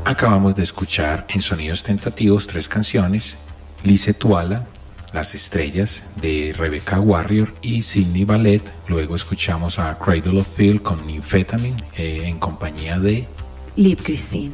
Acabamos de escuchar en Sonidos Tentativos 3 canciones: Lise Tuala, Las Estrellas, de Rebecca Warrior y Sydney Ballet. Luego escuchamos a Cradle of Filth con Nymphetamine en compañía de Liv Kristine.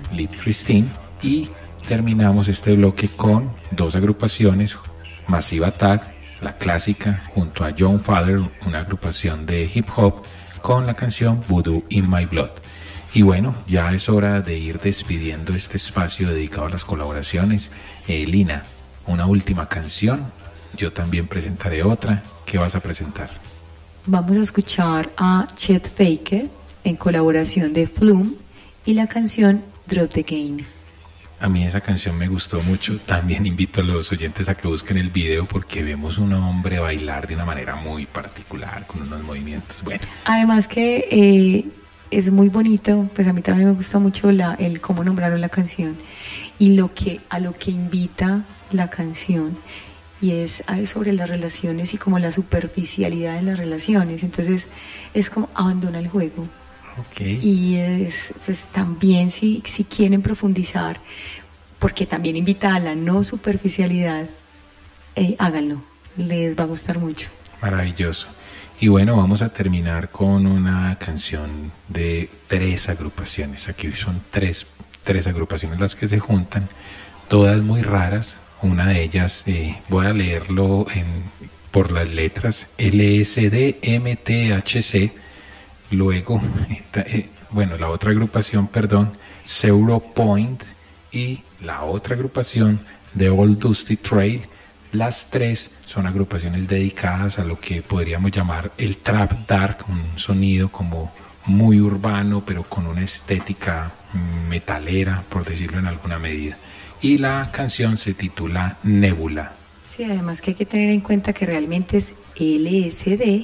Y terminamos este bloque con 2 agrupaciones: Massive Attack, la clásica, junto a John Father, una agrupación de hip hop, con la canción Voodoo in My Blood. Y bueno, ya es hora de ir despidiendo este espacio dedicado a las colaboraciones. Lina, una última canción. Yo también presentaré otra. ¿Qué vas a presentar? Vamos a escuchar a Chet Faker en colaboración de Flume y la canción Drop the Game. A mí esa canción me gustó mucho. También invito a los oyentes a que busquen el video, porque vemos un hombre bailar de una manera muy particular, con unos movimientos. Bueno. Además que es muy bonito, pues a mí también me gusta mucho el cómo nombraron la canción y a lo que invita la canción, y es sobre las relaciones y como la superficialidad de las relaciones. Entonces es como abandona el juego. Okay. Y pues también si quieren profundizar, porque también invita a la no superficialidad, háganlo, les va a gustar mucho. Maravilloso. Y bueno, vamos a terminar con una canción de 3 agrupaciones. Aquí son tres agrupaciones las que se juntan, todas muy raras. Una de ellas, voy a leerlo por las letras: LSD, MTHC. Luego, la otra agrupación, Zero Point, y la otra agrupación, The Old Dusty Trail. Las 3 son agrupaciones dedicadas a lo que podríamos llamar el trap dark, un sonido como muy urbano, pero con una estética metalera, por decirlo en alguna medida. Y la canción se titula Nebula. Sí, además que hay que tener en cuenta que realmente es LSD,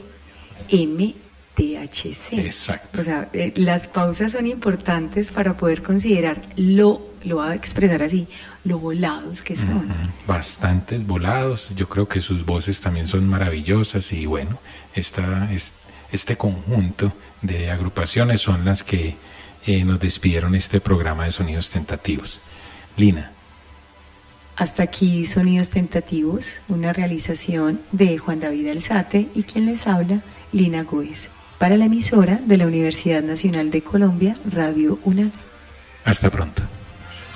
MTHC. Exacto. O sea, las pausas son importantes para poder considerar lo voy a expresar así, lo volados que son. Bastantes volados. Yo creo que sus voces también son maravillosas. Y bueno, este conjunto de agrupaciones son las que nos despidieron este programa de Sonidos Tentativos. Lina. Hasta aquí Sonidos Tentativos, una realización de Juan David Alzate y quien les habla, Lina Góez, para la emisora de la Universidad Nacional de Colombia, Radio UNAM. Hasta pronto.